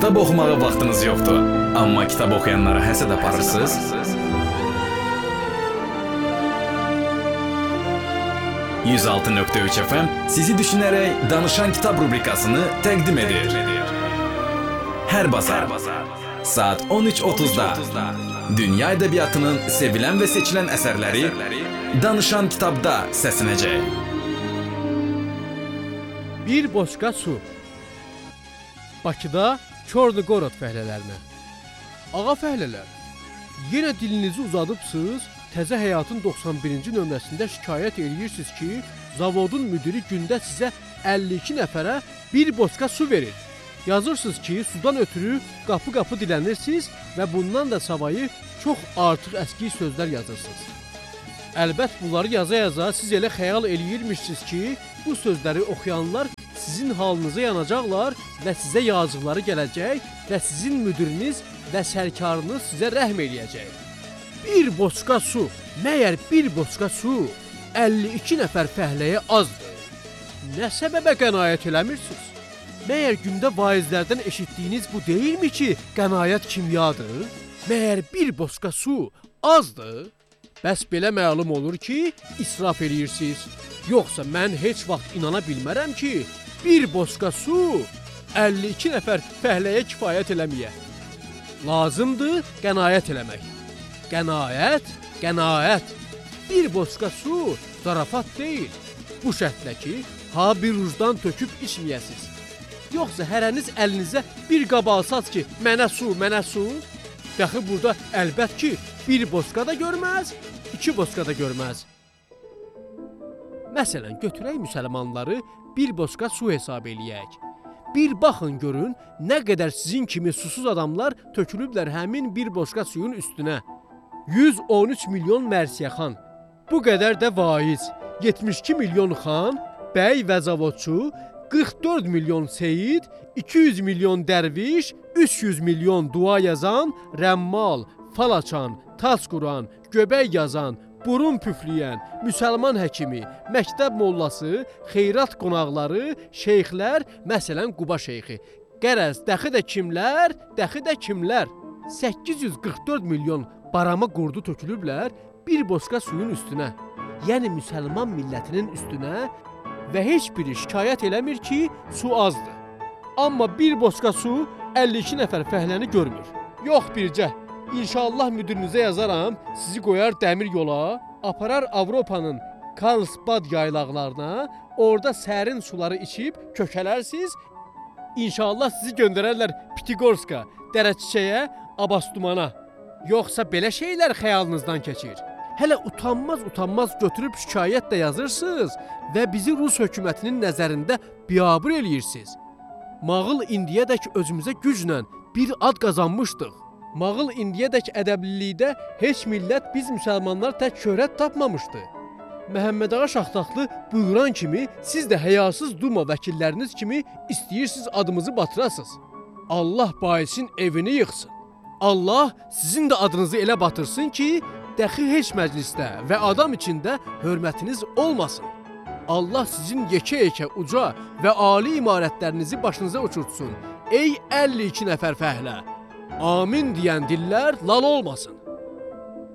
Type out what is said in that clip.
Kitab oxumağa vaxtınız yoxdur, amma kitab oxuyanlara həsəd aparırsınız. %106.3 FM sizi düşünərək Danışan Kitab rubrikasını təqdim edir. Hər bazar saat 13:30-da dünya ədəbiyyatının sevilən və seçilən əsərləri Danışan Kitabda səslənəcək. Bir boşqa su. Bakıda Çorlu-Qorod fəhlələrinə. Ağa fəhlələr, yenə dilinizi uzadıbsınız, təzə həyatın 91-ci nömrəsində şikayət edirsiniz ki, zavodun müdiri gündə sizə 52 nəfərə bir boşqa su verir. Yazırsınız ki, sudan ötürü qapı-qapı dilənirsiniz və bundan da savayı çox artıq əski sözlər yazırsınız. Əlbət bunları yaza-yaza siz elə xəyal eləyirmişsiniz ki, bu sözləri oxuyanlar sizin halınıza yanacaqlar və sizə yazıqları gələcək və sizin müdiriniz və sərkarınız sizə rəhm eləyəcək. Bir boşqa su, məyər bir boşqa su 52 nəfər fəhləyə azdır. Nə səbəbə qənaət eləmirsiniz? Məyər gündə vaizlərdən eşitdiyiniz bu deyilmi ki, qənaət kimyadır? Məyər bir boşqa su azdır? Bəs belə məlum olur ki, israf eləyirsiniz. Yoxsa mən heç vaxt inana bilmərəm ki, bir boşqa su 52 nəfər fəhləyə kifayət eləməyə. Lazımdır qənaət eləmək. Qənaət. Bir boşqa su zarafat deyil. Bu şərtlə ki, ha bir rujdan töküb içməyəsiz. Yoxsa hərəniz əlinizə bir qab alsaz ki, mənə su. Dəxi burada əlbət ki, bir boşqa da görməz, iki boşqa da görməz. Məsələn, götürək müsəlmanları bir boşqa su hesab eləyək. Bir baxın görün, nə qədər sizin kimi susuz adamlar tökülüblər həmin bir boşqa suyun üstünə. 113 milyon mərsiyəxan, bu qədər də vaiz, 72 milyon xan, bəy və zavodçu, 44 milyon seyid, 200 milyon dərviş, 300 milyon dua yazan, rəmmal, fal açan, tac quran, göbək yazan, burun püfləyən, müsəlman həkimi, məktəb mollası, xeyrat qonaqları, şeyxlər, məsələn Quba şeyxi. Qərəz, dəxi də kimlər? 844 milyon barama qurdu tökülüblər bir boşqa suyun üstünə. Yəni müsəlman millətinin üstünə və heç biri şikayət eləmir ki, su azdır. Amma bir boşqa su 52 nəfər fəhləni görmür. Yox bircə, İnşallah müdirinizə yazaram, sizi qoyar dəmir yola, aparar Avropanın Karlsbad yaylaqlarına, orada sərin suları içib kökələrsiniz. İnşallah sizi göndərərlər Pitigorska, Dərəçiçəyə, Abastumana. Yoxsa belə şeylər xəyalınızdan keçir. Hələ utanmaz götürüb şikayət də yazırsınız və bizi Rus hökumətinin nəzərində biabır eləyirsiniz. Mağıl indiyədək özümüzə güclə bir ad qazanmışdıq. Mağıl indiyədək ədəblilikdə heç millət biz müsəlmanlar tək şöhrət tapmamışdı. Məhəmməd Ağa Şaxtaxtlı buyuran kimi siz də həyasız duma vəkilləriniz kimi istəyirsiniz adımızı batırasınız. Allah baisin evini yıxsın. Allah sizin də adınızı elə batırsın ki, dəxi heç məclisdə və adam içində hörmətiniz olmasın. Allah sizin yekə-yekə uca və ali imarətlərinizi başınıza uçurtsun. Ey 52 nəfər fəhlə! Amin deyən dillər lal olmasın.